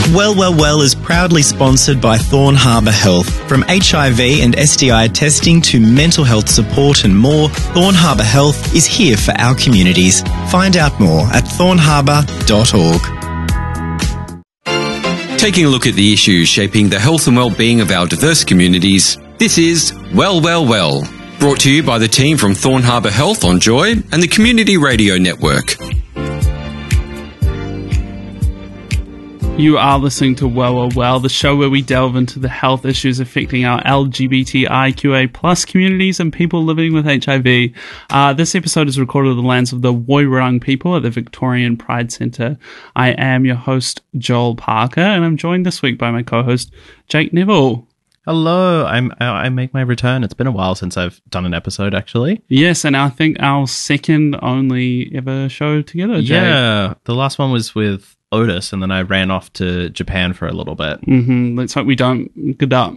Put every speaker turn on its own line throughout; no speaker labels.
Well is proudly sponsored by Thorn Harbour Health. From HIV and STI testing to mental health support and more, Thorn Harbour Health is here for our communities. Find out more at thornharbour.org.
Taking a look at the issues shaping the health and well-being of our diverse communities, this is Well, brought to you by the team from Thorn Harbour Health on Joy and the Community Radio Network.
You are listening to Well, the show where we delve into the health issues affecting our LGBTIQA plus communities and people living with HIV. This episode is recorded through the lens of the Woiwurrung people at the Victorian Pride Centre. I am your host, Joel Parker, and I'm joined this week by my co-host, Jake Neville.
Hello, I make my return. It's been a while since I've done an episode, actually.
Yes, and I think our second only ever show together, Jake.
Yeah, the last one was with Otis, and then I ran off to Japan for a little bit.
Mm-hmm. Let's hope we don't get up.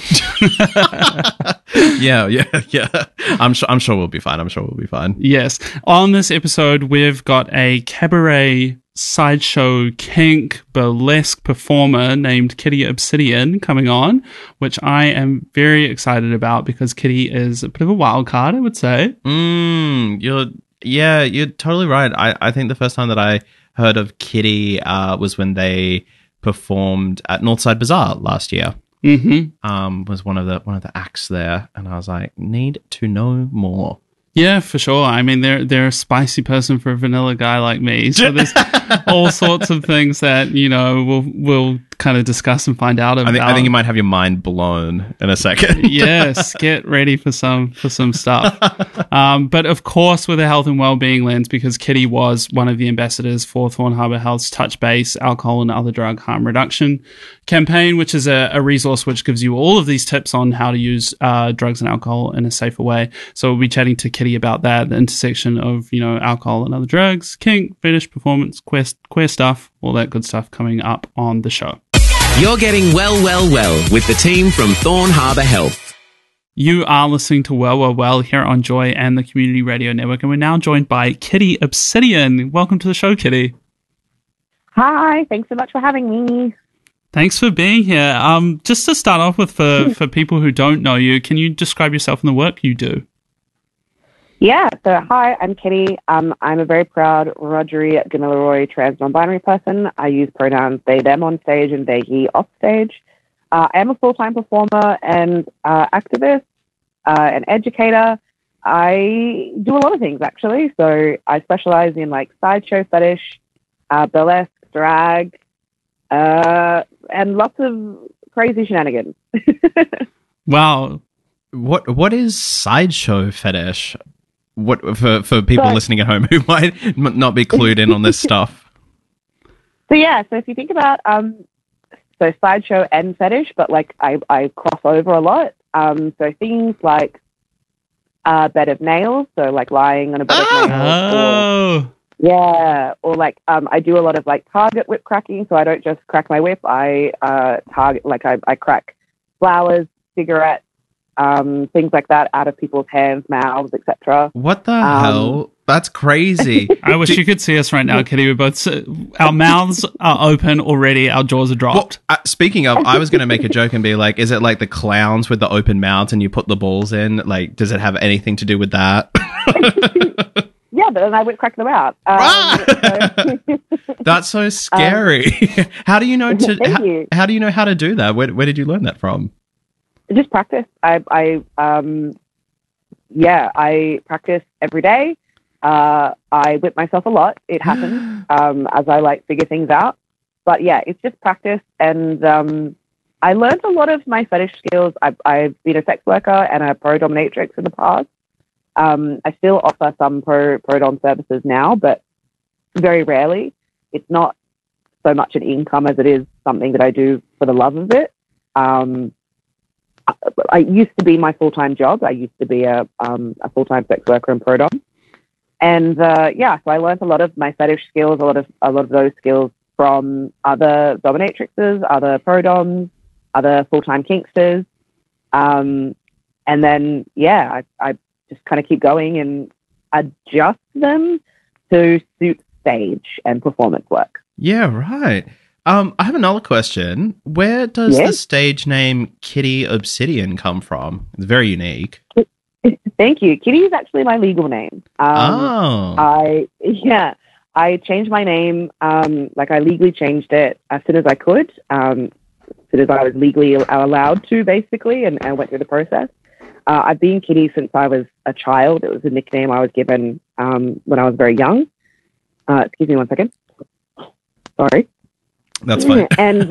Yeah. I'm sure we'll be fine.
Yes. On this episode, we've got a cabaret sideshow kink burlesque performer named Kitty Obsidian coming on, which I am very excited about because Kitty is a bit of a wild card, I would say.
You're totally right. I think the first time that I heard of Kitty was when they performed at Northside Bazaar last year.
Mm-hmm.
Was one of the acts there, and I was like, need to know more.
Yeah, for sure. I mean, they're a spicy person for a vanilla guy like me. So there's all sorts of things that, you know, we'll kind of discuss and find out about.
I think you might have your mind blown in a second.
Yes, get ready for some stuff. But of course, with a health and well-being lens, because Kitty was one of the ambassadors for Thorn Harbour Health's Touch Base Alcohol and Other Drug Harm Reduction campaign, which is a resource which gives you all of these tips on how to use drugs and alcohol in a safer way. So we'll be chatting to Kitty about that, the intersection of, you know, alcohol and other drugs, kink, fetish, performance, queer stuff, all that good stuff coming up on the show.
You're getting well with the team from Thorn Harbour Health.
You are listening to Well here on Joy and the Community Radio Network, and we're now joined by Kitty Obsidian. Welcome to the show, Kitty.
Hi, thanks so much for having me.
Thanks for being here. Just to start off with, for people who don't know you, can you describe yourself and the work you do?
Yeah, so hi, I'm Kitty. I'm a very proud Rhodri Gamilaroi trans non-binary person. I use pronouns they, them on stage and they, he off stage. I am a full-time performer and activist, an educator. I do a lot of things, actually. So I specialize in, like, sideshow fetish, burlesque, drag, and lots of crazy shenanigans.
Wow.
What is sideshow fetish? What for people listening at home who might not be clued in on this stuff?
So if you think about so sideshow and fetish, but like I cross over a lot. So things like bed of nails, so like lying on a bed of nails. Or like I do a lot of like target whip cracking, so I don't just crack my whip. I target, like I crack flowers, cigarettes, things like that out of people's hands, mouths, etc.
What the hell? That's crazy.
I wish you could see us right now, Kitty. We're both, our mouths are open already. Our jaws are dropped.
Well, speaking of, I was going to make a joke and be like, is it like the clowns with the open mouths and you put the balls in? Like, does it have anything to do with that?
Yeah, but then I would crack them out.
That's so scary. How do you know how do you know how to do that? Where did you learn that from?
Just practice. I practice every day. I whip myself a lot. It happens as I like figure things out. But yeah, it's just practice. And I learned a lot of my fetish skills. I've been a sex worker and a pro dominatrix in the past. I still offer some pro dom services now, but very rarely. It's not so much an income as it is something that I do for the love of it. I used to be my full-time job. I used to be a full-time sex worker and pro dom. And so I learned a lot of my fetish skills, a lot of those skills from other dominatrixes, other pro doms, other full-time kinksters. And then, I just kind of keep going and adjust them to suit stage and performance work.
Yeah, right. I have another question. Where does
Yes?
the stage name Kitty Obsidian come from? It's very unique.
Thank you. Kitty is actually my legal name. I changed my name. I legally changed it as soon as I could, as soon as I was legally allowed to, basically, and I went through the process. I've been Kitty since I was a child. It was a nickname I was given when I was very young. Excuse me one second. Sorry.
That's fine.
And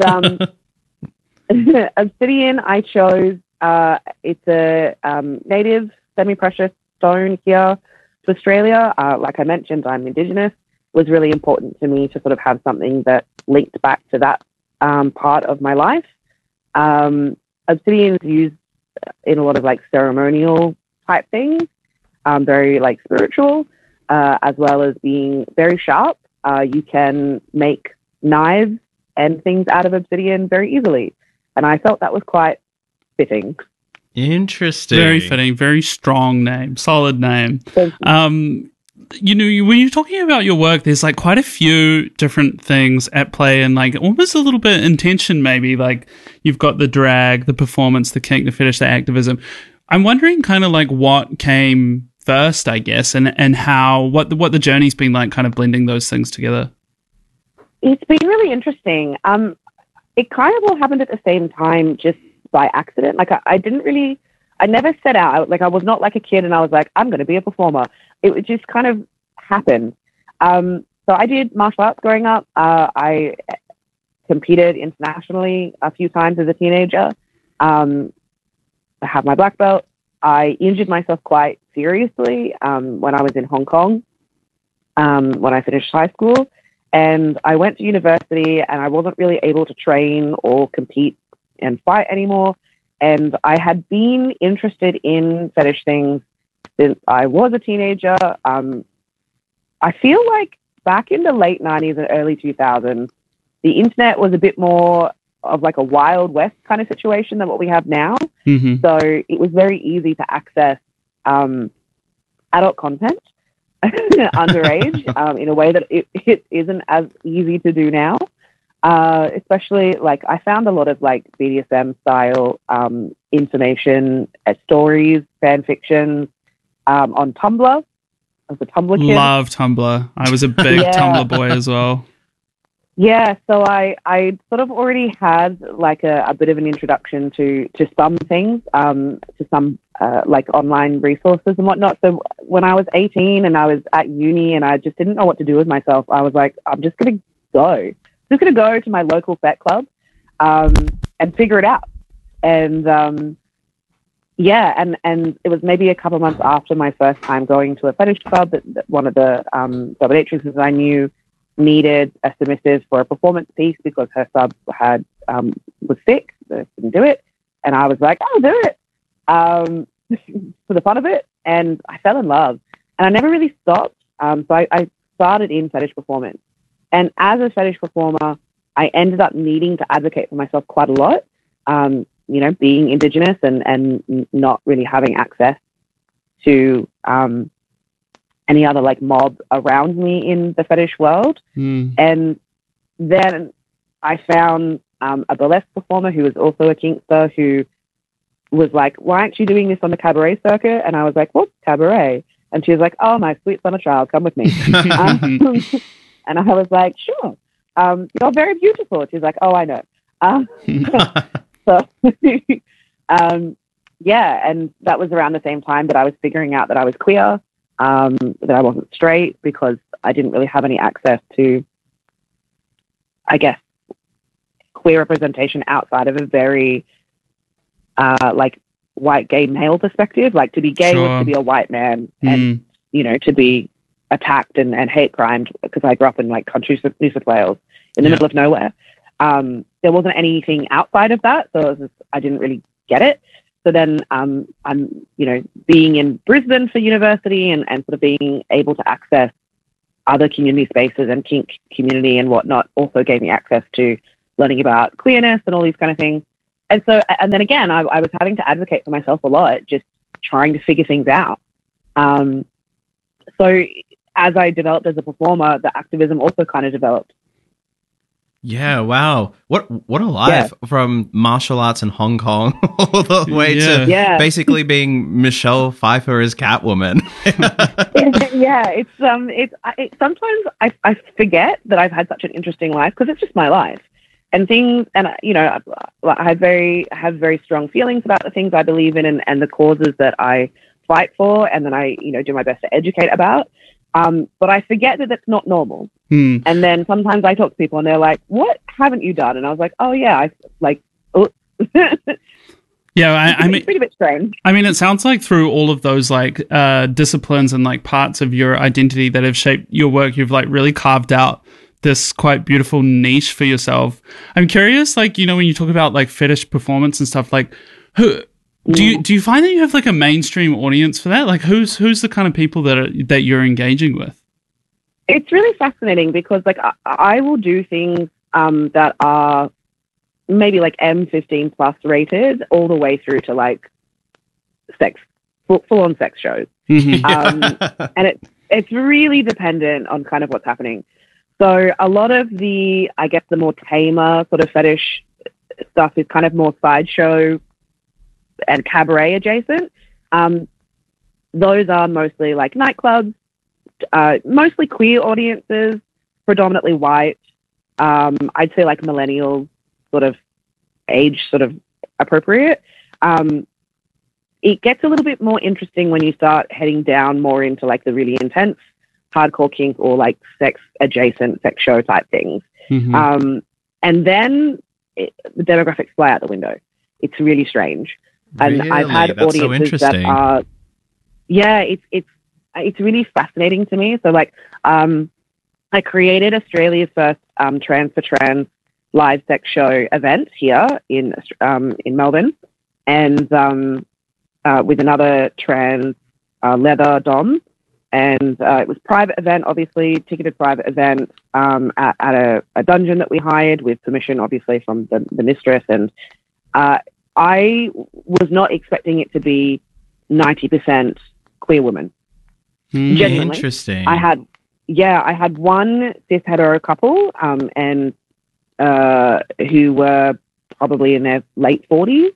obsidian, I chose. It's a native semi-precious stone here to Australia. Like I mentioned, I'm Indigenous. It was really important to me to sort of have something that linked back to that part of my life. Obsidian is used in a lot of like ceremonial type things, very like spiritual, as well as being very sharp. You can make knives and things out of obsidian very easily. And I felt that was quite fitting.
Interesting.
Very fitting, very strong name, solid name.
Thank you.
When you're talking about your work, there's like quite a few different things at play and like almost a little bit in tension maybe. Like you've got the drag, the performance, the kink, the fetish, the activism. I'm wondering kind of like what came first, I guess, and how, what the journey's been like kind of blending those things together.
It's been really interesting. It kind of all happened at the same time, just by accident. Like I never set out. Like I was not like a kid and I was like, I'm going to be a performer. It would just kind of happen. So I did martial arts growing up. I competed internationally a few times as a teenager. I have my black belt. I injured myself quite seriously when I was in Hong Kong, when I finished high school. And I went to university and I wasn't really able to train or compete and fight anymore. And I had been interested in fetish things since I was a teenager. I feel like back in the late 90s and early 2000s, the internet was a bit more of like a Wild West kind of situation than what we have now.
Mm-hmm.
So it was very easy to access adult content underage in a way that it isn't as easy to do now. Especially like I found a lot of like BDSM style information, stories, fan fiction on Tumblr. I was a Tumblr kid.
Love Tumblr. I was a big
Yeah.
Tumblr boy as well.
Yeah, so I sort of already had like a bit of an introduction to some things, to some like online resources and whatnot. So when I was 18 and I was at uni and I just didn't know what to do with myself, I was like, I'm just going to go. Just going to go to my local fet club and figure it out. And and it was maybe a couple of months after my first time going to a fetish club that one of the dominatrixes I knew needed a submissive for a performance piece because her sub was sick, so couldn't do it. And I was like, I'll do it for the fun of it. And I fell in love. And I never really stopped. So I started in fetish performance. And as a fetish performer, I ended up needing to advocate for myself quite a lot, being Indigenous and not really having access to any other like mob around me in the fetish world. And then I found a burlesque performer who was also a kinkster who was like, why aren't you doing this on the cabaret circuit? And I was like, what's cabaret? And she was like, oh, my sweet son of child, come with me. And I was like, sure. You're very beautiful. She's like, oh, I know. So, and that was around the same time that I was figuring out that I was queer, that I wasn't straight because I didn't really have any access to, I guess, queer representation outside of a very, like, white gay male perspective. Like, to be gay was to be a white man and, to be attacked and hate crimed because I grew up in, like, country New South Wales in the middle of nowhere. There wasn't anything outside of that, so I didn't really get it. So then I'm, being in Brisbane for university and sort of being able to access other community spaces and kink community and whatnot also gave me access to learning about queerness and all these kind of things. And so, and then again, I was having to advocate for myself a lot, just trying to figure things out. So as I developed as a performer, the activism also kind of developed.
Yeah, wow. What a life from martial arts in Hong Kong all the way to basically being Michelle Pfeiffer as Catwoman.
It's sometimes I forget that I've had such an interesting life because it's just my life. And things, and you know, I have very strong feelings about the things I believe in and the causes that I fight for, and then I, you know, do my best to educate about. But I forget that that's not normal. And then sometimes I talk to people and they're like, "What haven't you done?" And I was like, "Oh yeah, I like." Oh.
Yeah, I mean,
it's a bit strange.
I mean, it sounds like through all of those like disciplines and like parts of your identity that have shaped your work, you've like really carved out this quite beautiful niche for yourself. I'm curious, like, you know, when you talk about like fetish performance and stuff, like who do you find that you have like a mainstream audience for that? Like who's the kind of people that you're engaging with?
It's really fascinating because like I will do things that are maybe like M15 plus rated all the way through to like sex, full on sex shows. And it's really dependent on kind of what's happening. So a lot of the, I guess, the more tamer sort of fetish stuff is kind of more sideshow and cabaret adjacent. Those are mostly like nightclubs, mostly queer audiences, predominantly white. I'd say like millennials, sort of age sort of appropriate. It gets a little bit more interesting when you start heading down more into like the really intense hardcore kink or like sex adjacent sex show type things. And then the demographics fly out the window. It's really strange. And
Really?
I've had
That's so
audiences that
interesting.
are, it's really fascinating to me. So like, I created Australia's first trans for trans live sex show event here in Melbourne, and with another trans leather dom, and it was private event, obviously ticketed private event at a dungeon that we hired with permission, obviously from the mistress, and I was not expecting it to be 90% queer women. Genuinely.
Interesting.
I had one cis hetero couple, and who were probably in their late 40s.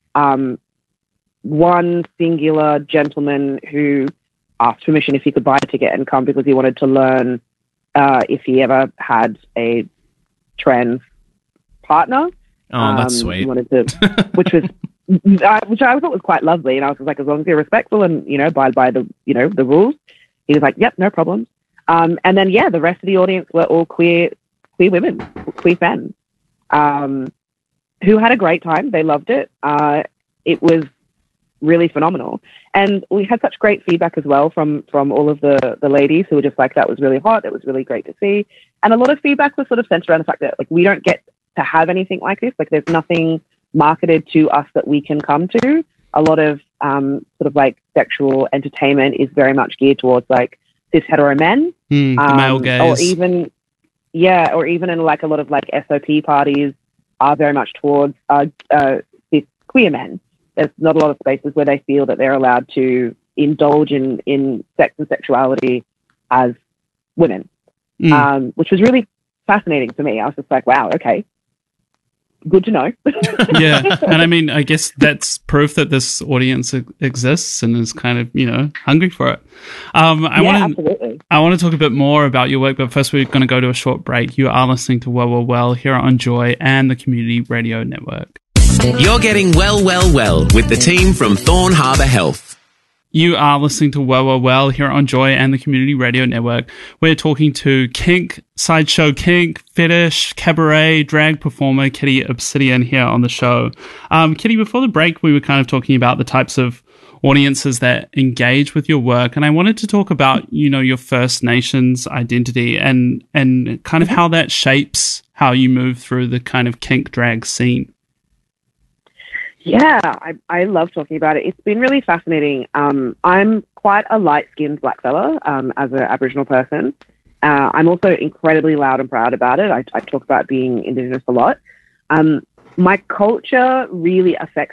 One singular gentleman who asked permission if he could buy a ticket and come because he wanted to learn if he ever had a trans partner.
Oh, that's sweet.
He wanted to, which I thought was quite lovely. And I was like, as long as you're respectful and, you know, abide by the, you know, the rules. He was like, yep, no problems. And then, yeah, the rest of the audience were all queer women, queer fans, who had a great time. They loved it. It was really phenomenal. And we had such great feedback as well from all of the ladies who were just like, that was really hot. It was really great to see. And a lot of feedback was sort of centered around the fact that like, we don't get to have anything like this. Like there's nothing marketed to us that we can come to. A lot of sort of like sexual entertainment is very much geared towards like cis hetero men,
the male gaze,
or even in like a lot of like SOP parties are very much towards cis queer men. There's not a lot of spaces where they feel that they're allowed to indulge in sex and sexuality as women, which was really fascinating to me. I was just like, wow, okay, good to know.
Yeah. And I mean, I guess that's proof that this audience exists and is kind of, you know, hungry for it.
Absolutely.
I want to talk a bit more about your work, but first we're going to go to a short break. You are listening to Well, Well, Well here on Joy and the Community Radio Network.
You're getting well with the team from Thorn Harbour Health.
You are listening to Well, Well, Well here on Joy and the Community Radio Network. We're talking to kink, sideshow kink, fetish, cabaret, drag performer Kitty Obsidian here on the show. Kitty, before the break, we were kind of talking about the types of audiences that engage with your work, and I wanted to talk about, you know, your First Nations identity and kind of how that shapes how you move through the kind of kink drag scene.
Yeah, I love talking about it. It's been really fascinating. I'm quite a light-skinned black fella as an Aboriginal person. I'm also incredibly loud and proud about it. I talk about being Indigenous a lot. My culture really affects